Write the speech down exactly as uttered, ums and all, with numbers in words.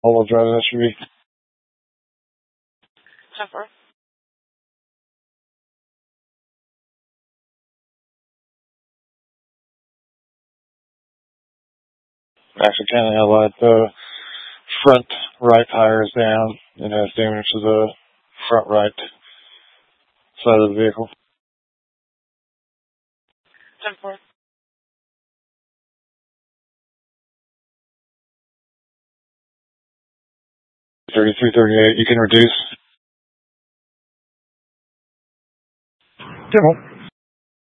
all-wheel drive S U V. ten four. Actually, kind of had the front right tire is down and has damage to the front right side of the vehicle. ten four. thirty-three thirty-eight, you can reduce. General.